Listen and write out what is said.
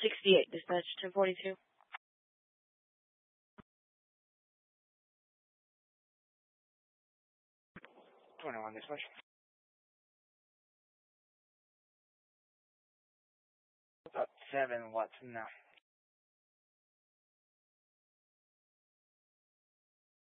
68, dispatch 1042. 21, dispatch. About 7 watts now.